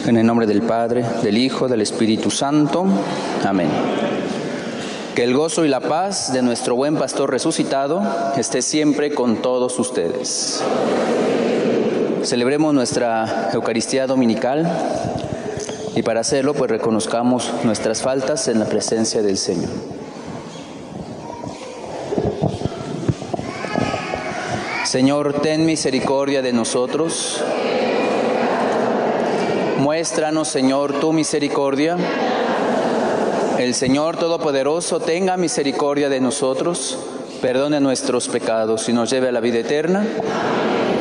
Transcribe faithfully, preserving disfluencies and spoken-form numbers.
En el nombre del Padre, del Hijo, del Espíritu Santo. Amén. Que el gozo y la paz de nuestro buen pastor resucitado esté siempre con todos ustedes. Celebremos nuestra Eucaristía dominical y para hacerlo pues reconozcamos nuestras faltas en la presencia del Señor. Señor, ten misericordia de nosotros. Muéstranos, Señor, tu misericordia. El Señor Todopoderoso tenga misericordia de nosotros, perdone nuestros pecados y nos lleve a la vida eterna.